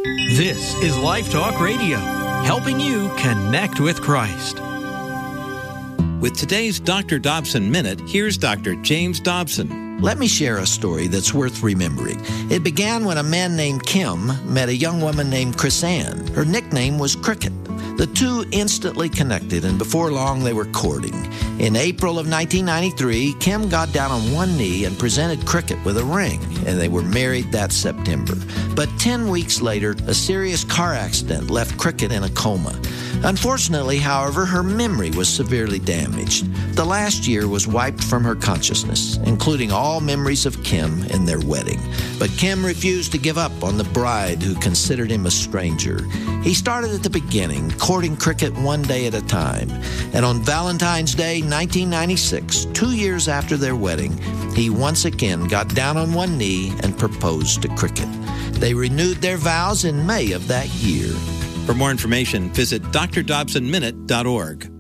This is Life Talk Radio, helping you connect with Christ. With today's Dr. Dobson Minute, here's Dr. James Dobson. Let me share a story that's worth remembering. It began when a man named Kim met a young woman named Chris-Ann. Her nickname was Cricket. The two instantly connected, and before long they were courting. In April of 1993, Kim got down on one knee and presented Cricket with a ring, and they were married that September. But 10 weeks later, a serious car accident left Cricket in a coma. Unfortunately, however, her memory was severely damaged. The last year was wiped from her consciousness, including all memories of Kim and their wedding. But Kim refused to give up on the bride who considered him a stranger. He started at the beginning, courting Cricket one day at a time. And on Valentine's Day, 1996, 2 years after their wedding, he once again got down on one knee and proposed to Cricket. They renewed their vows in May of that year. For more information, visit drdobsonminute.org.